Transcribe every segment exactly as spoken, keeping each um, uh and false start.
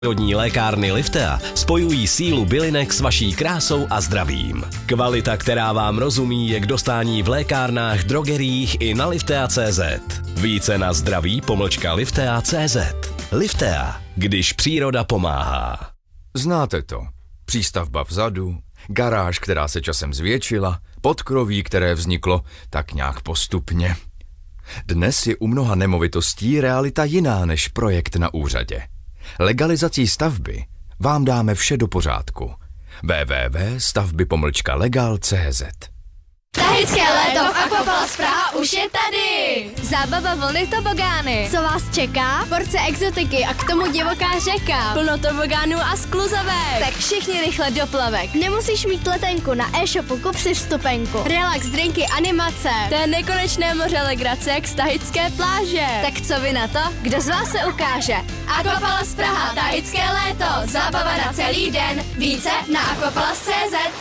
Přírodní lékárny Liftea spojují sílu bylinek s vaší krásou a zdravím. Kvalita, která vám rozumí, je k dostání v lékárnách, drogeriích i na liftea tečka cé zet. Více na zdraví pomlčka liftea tečka cé zet. Liftea, když příroda pomáhá. Znáte to. Přístavba vzadu, garáž, která se časem zvětšila, podkroví, které vzniklo tak nějak postupně. Dnes je u mnoha nemovitostí realita jiná než projekt na úřadě. Legalizací stavby vám dáme vše do pořádku. w w w tečka stavby pomlčka legal tečka cé zet. Tahické léto v Aquapalace Praha už je tady! Zábava, vlny, tobogány. Co vás čeká? Porce exotiky a k tomu divoká řeka. Plno tobogánů a skluzavek. Tak všichni rychle do plavek. Nemusíš mít letenku, na e-shopu kup si vstupenku. Relax, drinky, animace. To je nekonečné moře legrace jak z tahické pláže. Tak co vy na to? Kdo z vás se ukáže? Aquapalace Praha, tahické léto. Zábava na celý den. Více na aquapalace tečka cé zet.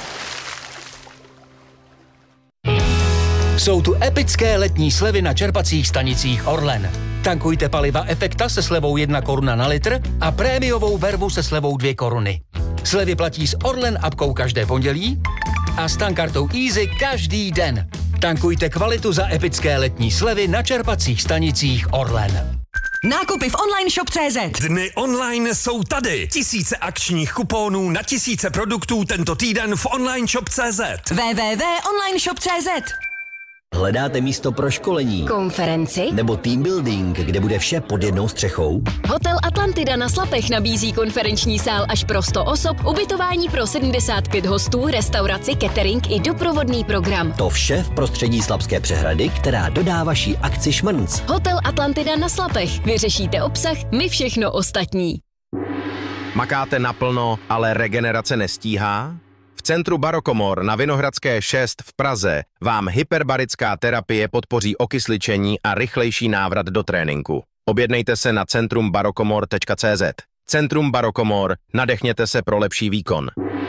Jsou tu epické letní slevy na čerpacích stanicích Orlen. Tankujte paliva Efekta se slevou jedna koruna na litr a prémiovou vervu se slevou dvě koruny. Slevy platí s Orlen apkou každé pondělí a s tankartou Easy každý den. Tankujte kvalitu za epické letní slevy na čerpacích stanicích Orlen. Nákupy v online shop tečka cé zet. Dny online jsou tady. Tisíce akčních kuponů na tisíce produktů tento týden v online shop tečka cé zet. w w w tečka online shop tečka cé zet. Hledáte místo pro školení, Konferenci nebo team building, kde bude vše pod jednou střechou? Hotel Atlantida na Slapech nabízí konferenční sál až pro sto osob, ubytování pro sedmdesát pět hostů, restauraci, catering i doprovodný program. To vše v prostředí Slapské přehrady, která dodá vaší akci šmrnc. Hotel Atlantida na Slapech. Vyřešíte obsah, my všechno ostatní. Makáte naplno, ale regenerace nestíhá? V centru Barokomor na Vinohradské šest v Praze vám hyperbarická terapie podpoří okysličení a rychlejší návrat do tréninku. Objednejte se na centrum barokomor tečka cé zet. Centrum Barokomor, nadechněte se pro lepší výkon.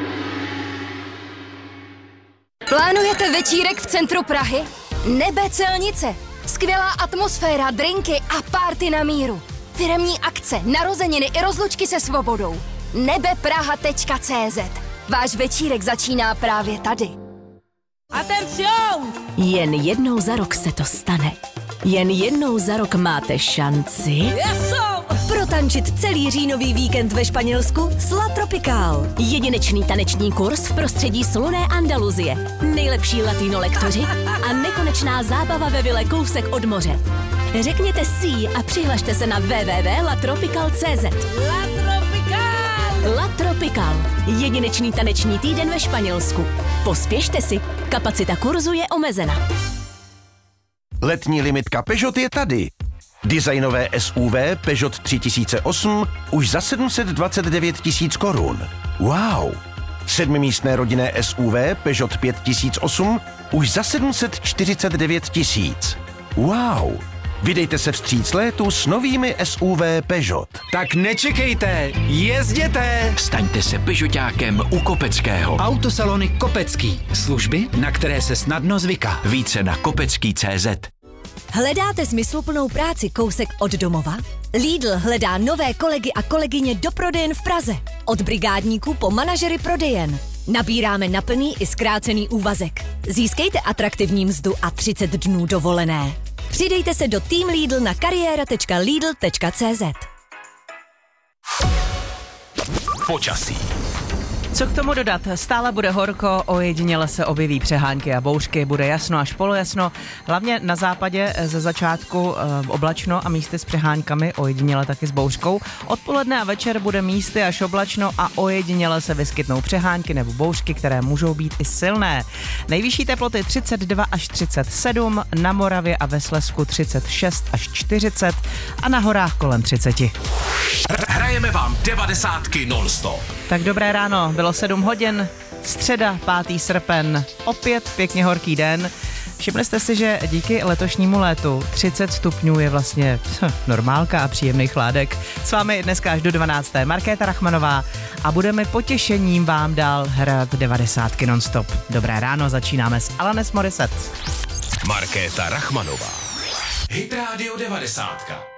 Plánujete večírek v centru Prahy? Nebe celnice. Skvělá atmosféra, drinky a party na míru. Firemní akce, narozeniny i rozlučky se svobodou. nebepraha tečka cé zet. Váš večírek začíná právě tady. Atención! Jen jednou za rok se to stane. Jen jednou za rok máte šanci Eso! protančit celý říjnový víkend ve Španělsku s La Tropical. Jedinečný taneční kurz v prostředí slunné Andaluzie. Nejlepší latino lektoři a nekonečná zábava ve vile kousek od moře. Řekněte si a přihlašte se na w w w tečka la tropical tečka cé zet. La Tropical! La Tropical. Jedinečný taneční týden ve Španělsku. Pospěšte si, kapacita kurzu je omezena. Letní limitka Peugeot je tady. Designové S U V Peugeot tři tisíce osm už za sedm set dvacet devět tisíc korun. Wow! Sedmimístné rodinné S U V Peugeot pět tisíc osm už za sedm set čtyřicet devět tisíc. Wow! Vydejte se vstříc létu s novými S U V Peugeot. Tak nečekejte, jezděte! Staňte se Peugeotákem u Kopeckého. Autosalony Kopecký. Služby, na které se snadno zvyká. Více na kopecký tečka cé zet. Hledáte smysluplnou práci kousek od domova? Lidl hledá nové kolegy a kolegyně do prodejen v Praze. Od brigádníků po manažery prodejen. Nabíráme na plný i zkrácený úvazek. Získejte atraktivní mzdu a třicet dnů dovolené. Přidejte se do Team Lidl na kariéra tečka lidl tečka cé zet. Počasí. Co k tomu dodat? Stále bude horko, ojediněle se objeví přehánky a bouřky, bude jasno až polojasno, hlavně na západě ze začátku e, oblačno a místy s přehánkami, ojediněle taky s bouřkou. Odpoledne a večer bude místy až oblačno a ojediněle se vyskytnou přehánky nebo bouřky, které můžou být i silné. Nejvyšší teploty třicet dva až třicet sedm, na Moravě a ve Slezsku třicet šest až čtyřicet a na horách kolem třicet. Hrajeme vám devadesátky non-stop. Tak dobré ráno, bylo sedm hodin, středa, pátý srpen, opět pěkně horký den. Všimli jste si, že díky letošnímu létu třicet stupňů je vlastně hm, normálka a příjemný chládek. S vámi dneska až do dvanácté Markéta Rachmanová a budeme potěšením vám dál hrát devadesátky non-stop. Dobré ráno, začínáme s Alanis Morissette. Markéta Rachmanová. Hit Radio devadesátka.